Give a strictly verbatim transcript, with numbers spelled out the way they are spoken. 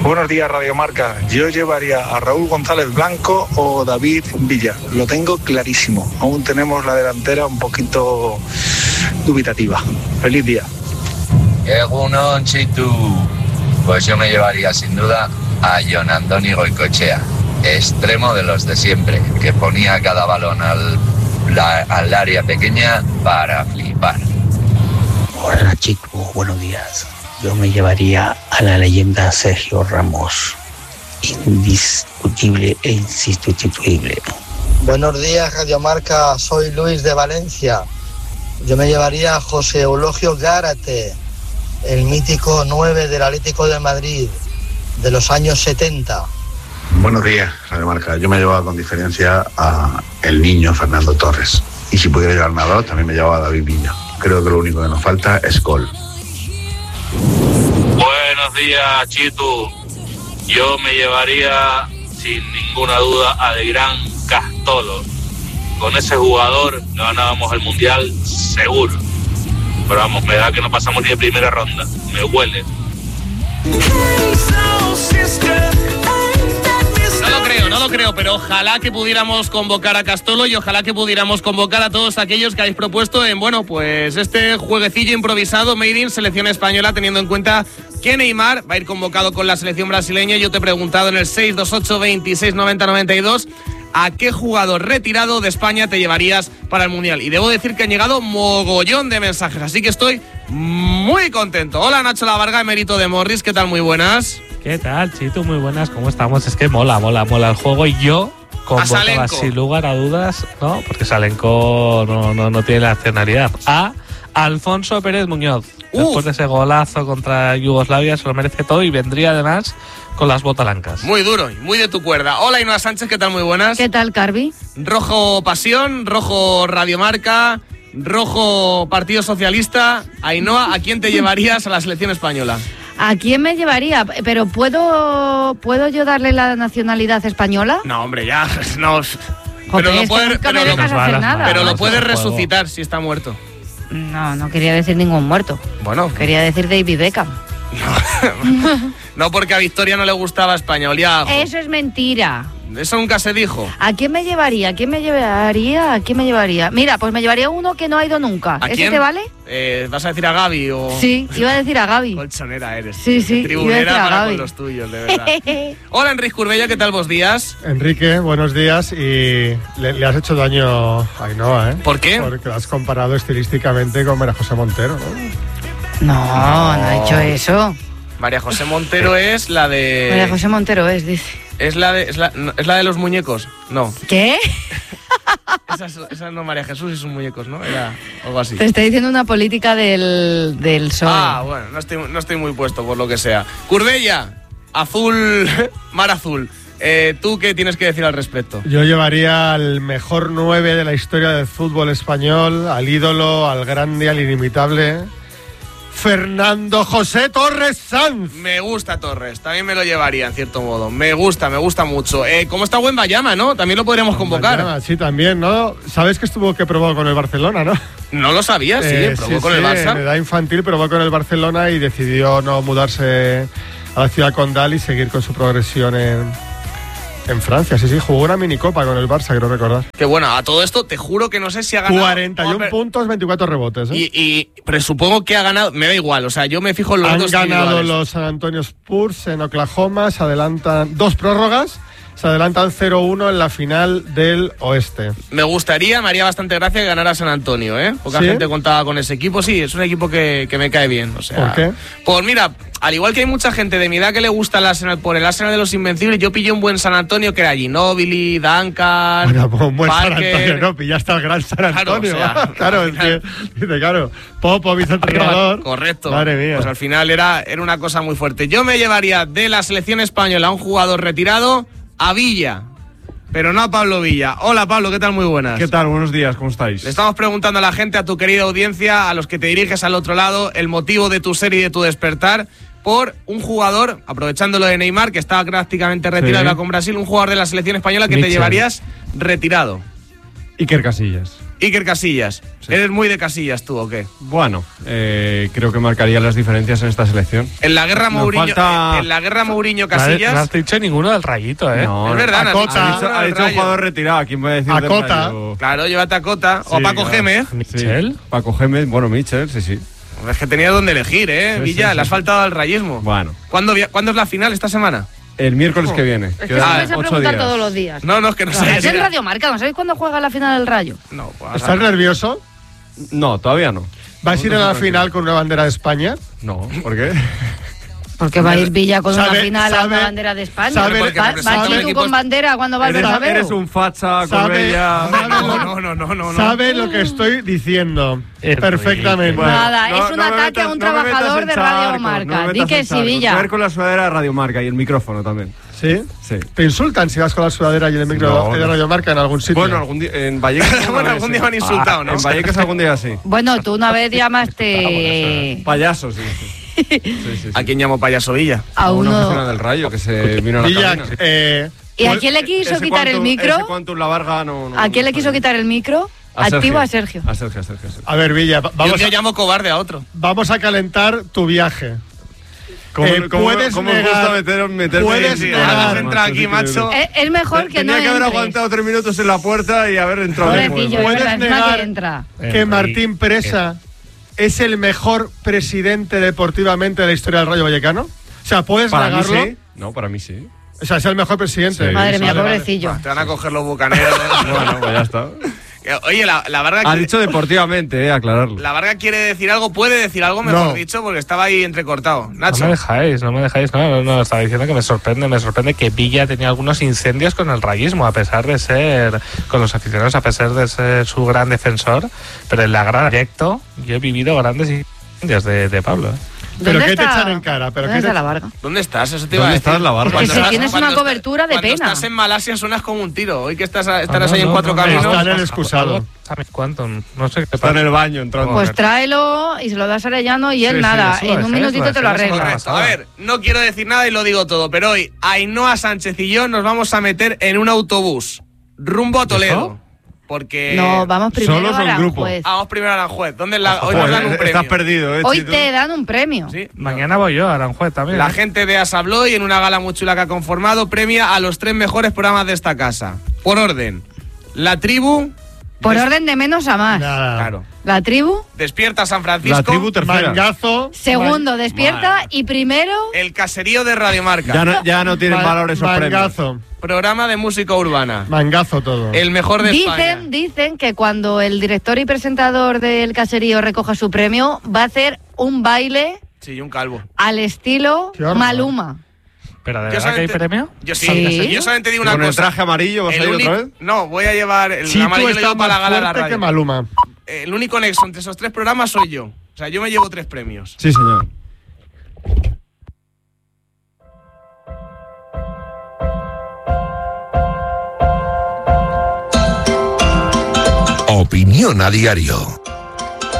Buenos días, Radio Marca. Yo llevaría a Raúl González Blanco o David Villa. Lo tengo clarísimo. Aún tenemos la delantera un poquito dubitativa. Feliz día. Egunon, Chitu. Pues yo me llevaría sin duda a Jon Andoni Goicoechea, extremo de los de siempre, que ponía cada balón al, la, al área pequeña para flipar. Hola, Chitu. Buenos días. Yo me llevaría a la leyenda Sergio Ramos, indiscutible e insustituible. Buenos días, Radio Marca, soy Luis de Valencia. Yo me llevaría a José Eulogio Gárate, el mítico nueve del Atlético de Madrid de los años setenta. Buenos días, Radio Marca. Yo me llevaba con diferencia a el niño Fernando Torres. Y si pudiera llevarme a dos, también me llevaba a David Villa. Creo que lo único que nos falta es gol. Buenos días, Chitu. Yo me llevaría sin ninguna duda al gran Castolo. Con ese jugador ganábamos el Mundial seguro. Pero vamos, me da que no pasamos ni de primera ronda. Me huele. No lo creo, no lo creo, pero ojalá que pudiéramos convocar a Castolo y ojalá que pudiéramos convocar a todos aquellos que habéis propuesto en, bueno, pues este jueguecillo improvisado Made in Selección Española, teniendo en cuenta que Neymar va a ir convocado con la selección brasileña. Yo te he preguntado en el seis dos ocho, veintiséis, noventa, noventa y dos a qué jugador retirado de España te llevarías para el Mundial. Y debo decir que han llegado mogollón de mensajes, así que estoy muy contento. Hola, Nacho Lavarga, emérito de Morris, ¿qué tal? Muy buenas. ¿Qué tal, Chitu? Muy buenas, ¿cómo estamos? Es que mola, mola, mola el juego y yo convocaba sin lugar a dudas, ¿no? Porque Salenko no, no, no tiene la nacionalidad. A Alfonso Pérez Muñoz. Uf. Después de ese golazo contra Yugoslavia se lo merece todo y vendría además con las botalancas. Muy duro y muy de tu cuerda. Hola, Ainhoa Sánchez, ¿qué tal? Muy buenas. ¿Qué tal, Carvi? Rojo Pasión, rojo Radiomarca, rojo Partido Socialista. Ainhoa, ¿a quién te llevarías a la selección española? ¿A quién me llevaría? ¿Pero puedo puedo yo darle la nacionalidad española? No, hombre, ya, no. Joder, pero lo puedes, pero, lo, hacer nada. pero lo puedes resucitar si está muerto. No, no quería decir ningún muerto. Bueno. Quería decir David Beckham. No, no, porque a Victoria no le gustaba España, olía a ajo. Eso es mentira. Eso nunca se dijo. ¿A quién me llevaría? ¿A quién me llevaría? ¿A quién me llevaría? Mira, pues me llevaría uno que no ha ido nunca. ¿A ¿Ese quién? te vale? Eh, ¿Vas a decir a Gaby o...? Sí, iba a decir a Gaby. Colchonera eres. Sí, sí, tribunera iba a decir a para Gaby. con los tuyos, de verdad. Hola, Enrique Curbella, ¿qué tal vos días? Enrique, buenos días. Y le, le has hecho daño a Ainhoa, ¿eh? ¿Por qué? Porque la has comparado estilísticamente con María José Montero, ¿no? No, no, no he hecho eso. María José Montero es la de... María José Montero es, dice. ¿Es la de, es la, no, ¿es la de los muñecos? No. ¿Qué? Esa, esa no María Jesús y sus muñecos, ¿no? Era algo así. Te estoy diciendo una política del, del P S O E. Ah, bueno, no estoy, no estoy muy puesto por lo que sea. Curbella, azul, mar azul. Eh, ¿Tú qué tienes que decir al respecto? Yo llevaría al mejor nueve de la historia del fútbol español, al ídolo, al grande, al inimitable... Fernando José Torres Sanz. Me gusta Torres, también me lo llevaría en cierto modo. Me gusta, me gusta mucho. Eh, ¿Cómo está Wembayama, no? También lo podríamos convocar. Wembayama, sí, también, ¿no? ¿Sabes que estuvo que probó con el Barcelona, no? No lo sabía, sí, eh, probó sí, con sí, el Barça. En edad infantil probó con el Barcelona y decidió no mudarse a la ciudad condal y seguir con su progresión en... En Francia, sí, sí, jugó una minicopa con el Barça, creo recordar. Que bueno, a todo esto te juro que no sé si ha ganado... cuarenta y uno oh, puntos, veinticuatro rebotes, ¿eh? Y, y presupongo que ha ganado, me da igual, o sea, yo me fijo en los datos individuales. Han ganado los San Antonio Spurs en Oklahoma, se adelantan dos prórrogas, se adelantan cero uno en la final del Oeste. Me gustaría, me haría bastante gracia que ganara San Antonio, ¿eh? Poca ¿Sí? gente contaba con ese equipo, sí, es un equipo que, que me cae bien, o sea... ¿Por qué? Pues mira, al igual que hay mucha gente de mi edad que le gusta el Arsenal por el Arsenal de los Invencibles, yo pillé un buen San Antonio que era Ginóbili, Duncan, bueno, pues un buen Parker. San Antonio, no, pillaste al gran San Antonio. Claro, o sea, claro, es que, dice, claro, Popo, viceentrenador. Correcto. Madre mía. Pues al final era, era una cosa muy fuerte. Yo me llevaría de la selección española a un jugador retirado, a Villa. Pero no a Pablo Villa. Hola, Pablo, ¿qué tal? Muy buenas. ¿Qué tal? Buenos días, ¿cómo estáis? Le estamos preguntando a la gente, a tu querida audiencia, a los que te diriges al otro lado, el motivo de tu ser y de tu despertar por un jugador, aprovechando lo de Neymar, que estaba prácticamente retirado sí. con Brasil, un jugador de la selección española que Mitchell. Te llevarías retirado. Iker Casillas. Iker Casillas. Sí. ¿Eres muy de Casillas tú o qué? Bueno, eh, creo que marcaría las diferencias en esta selección. En la guerra Mourinho, falta... en la guerra Mourinho Casillas. No has dicho ninguno del Rayito, ¿eh? No, es verdad. A Cota, ha dicho, ha dicho un jugador retirado. ¿Quién puede decir a del Cota. Rayo? Claro, llévate a Cota. Sí, o a Paco claro. Gémez. ¿Michel? Sí. Paco Gémez, bueno, Michel, sí, sí. Es que tenías donde elegir, ¿eh? Sí, Villa, sí, sí. Le has faltado al rayismo. Bueno. ¿Cuándo, ¿Cuándo es la final esta semana? El miércoles que viene. Es que se vais a preguntar días. Todos los días. No, no, es que no, no sé. Es en Radio Marca, ¿no sabéis cuándo juega la final del Rayo? No, pues ¿Estás nervioso? No, todavía no. ¿Vais a ir a la final con una bandera de España? No, ¿por qué? Porque va a ir Villa con sabe, una final sabe, a una bandera de España. Sabe, ¿Va, ¿Vas tú con bandera cuando vas eres, a ver? Eres un facha, Corbella. No, no, no, no, no. Sabe lo que estoy diciendo. Es perfectamente. Bueno, Nada, no, es un no ataque metas, a un no trabajador de Radio Marca. No Di que sí, Villa. Voy a ver con la sudadera de Radio Marca y el micrófono también. ¿Sí? Sí. ¿Te insultan si vas con la sudadera y el micro no, de Radio Marca en algún sitio? Bueno, algún día, en Vallecas. Bueno, algún día me han insultado, ¿no? En Vallecas algún día sí. Bueno, tú una vez llamaste... Payaso, sí. Sí, sí, sí. ¿A quién llamó Payaso Villa? A, a uno... una oficina del Rayo que se vino a la Villa, cabina. Eh, ¿Y a quién le quiso quitar quantum, el micro? Ese quantum, la Varga, no, no, ¿A quién no le quiso quitar el micro? A Activo Sergio. a Sergio. A Sergio, a Sergio, a Sergio. A ver, Villa, vamos Yo a, llamo cobarde a otro. Vamos a calentar tu viaje. ¿Cómo, eh, cómo, puedes ¿cómo negar, gusta meter, meterme puedes en negar, entra aquí, macho. Es, es mejor que Tenía no que haber entres. aguantado tres minutos en la puerta y haber entrado. Pobrecillo, ¿Puedes es negar que, entra. que Martín Presa es el mejor presidente deportivamente de la historia del Rayo Vallecano? O sea, ¿puedes para negarlo? Mí sí. No, para mí sí. O sea, es el mejor presidente. Sí. Madre mía, vale, pobrecillo. Vale. Te van a coger los bucaneros. Bueno, pues ya está. Oye, la, la Varga... Ha quiere, dicho deportivamente, eh, aclararlo. La Varga quiere decir algo, puede decir algo, mejor no. dicho, porque estaba ahí entrecortado. Nacho. No me dejáis, no me dejáis. No, no, no, estaba diciendo que me sorprende, me sorprende que Villa tenía algunos incendios con el rayismo, a pesar de ser, con los aficionados, a pesar de ser su gran defensor. Pero en la gran directo, yo he vivido grandes incendios de, de Pablo, ¿eh? ¿Pero qué está? te echan en cara? ¿Pero ¿Dónde qué está te... la Varga? ¿Dónde estás? Eso te iba a ¿Dónde decir. estás, la Varga? Pues si estás- tienes una cuando cobertura estás- de cuando pena. estás en Malasia suenas como un tiro. Hoy que estás, estarás Ah, no, ahí en no, cuatro no, caminos. está en el excusado. ¿Sabes cuánto? No sé qué Está en el baño entrando. Pues tráelo y se lo das a Arellano y él Sí, sí, nada. eso en es, un eso minutito es, te lo eso es arregla. Correcto. A ver, no quiero decir nada y lo digo todo, pero hoy Ainhoa Sánchez y yo nos vamos a meter en un autobús rumbo a Toledo. ¿Eso? Porque No, vamos primero Solos o en a grupo. Aranjuez. vamos primero a Aranjuez. ¿Dónde la, hoy Joder, nos dan un premio? estás perdido, eh, Hoy Chito. te dan un premio. Sí. Mañana voy yo a Aranjuez también. La ¿eh? gente de Asabloy, en una gala muy chula que ha conformado, premia a los tres mejores programas de esta casa. Por orden. La Tribu. Por des- orden de menos a más. Nada. Claro. La tribu. Despierta San Francisco. La Tribu tercera. Mangazo. Segundo, man- despierta. Vale. Y primero, El caserío de Radio Marca. Ya no, ya no tienen man- valor esos premios. Mangazo. Programa de música urbana. Mangazo todo. El mejor de España. dicen, dicen que cuando el director y presentador del caserío recoja su premio, va a hacer un baile Sí, y un calvo. al estilo Qué horror. Maluma. ¿Pero de Yo verdad que hay solamente- premio? Yo sí. Sí. Yo solamente digo una ¿Con el cosa. traje amarillo vas a El ir único- otra vez? No, voy a llevar el Chico amarillo lo está llevo para la más gala de la fuerte que radio. Maluma. El único nexo entre esos tres programas soy yo. O sea, yo me llevo tres premios. Sí, señor. Opinión a diario.